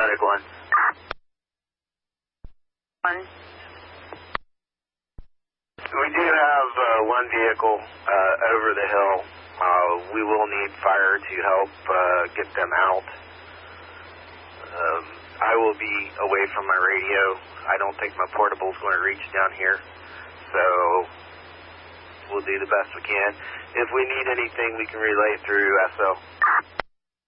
Medic 1. We do have one vehicle over the hill. We will need fire to help get them out. I will be away from my radio. I don't think my portable is going to reach down here. So we'll do the best we can. If we need anything, we can relay it through SO.